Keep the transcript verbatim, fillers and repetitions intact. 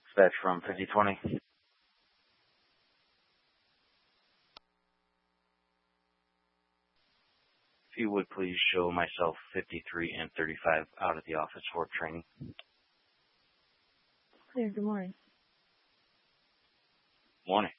Dispatch from fifty twenty. If you would please show myself fifty-three and thirty-five out at the office for training. Clear, good morning. Morning.